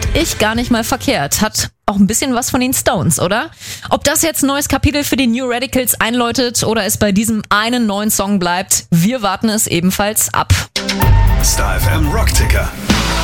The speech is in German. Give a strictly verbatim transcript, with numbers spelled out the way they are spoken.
ich gar nicht mal verkehrt. Hat auch ein bisschen was von den Stones, oder? Ob das jetzt ein neues Kapitel für die New Radicals einläutet oder es bei diesem einen neuen Song bleibt, wir warten es ebenfalls ab. Star F M Rockticker.